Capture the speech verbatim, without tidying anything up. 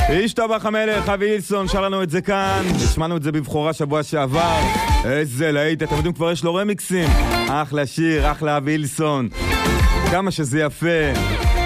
השתבח המלך, אבי הילסון שר לנו את זה כאן, השמענו את זה בבחורה שבוע שעבר. איזה להיט, אתם יודעים, כבר יש לו רמיקסים. אחלה שיר, אחלה אבי הילסון, כמה שזה יפה.